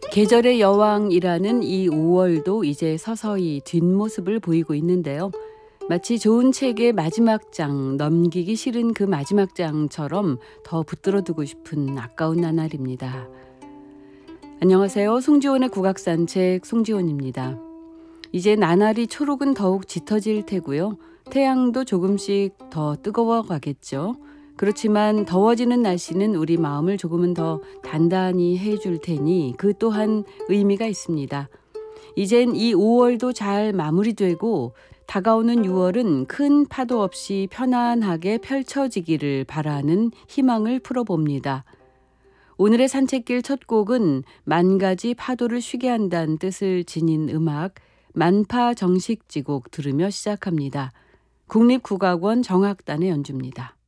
계절의 여왕이라는 이 5월도 이제 서서히 뒷모습을 보이고 있는데요. 마치 좋은 책의 마지막 장, 넘기기 싫은 그 마지막 장처럼 더 붙들어 두고 싶은 아까운 나날입니다. 안녕하세요. 송지원의 국악산책 송지원입니다. 이제 나날이 초록은 더욱 짙어질 테고요. 태양도 조금씩 더 뜨거워 가겠죠. 그렇지만 더워지는 날씨는 우리 마음을 조금은 더 단단히 해줄 테니 그 또한 의미가 있습니다. 이젠 이 5월도 잘 마무리되고 다가오는 6월은 큰 파도 없이 편안하게 펼쳐지기를 바라는 희망을 풀어봅니다. 오늘의 산책길 첫 곡은 만 가지 파도를 쉬게 한다는 뜻을 지닌 음악 만파 정식지곡 들으며 시작합니다. 국립국악원 정악단의 연주입니다.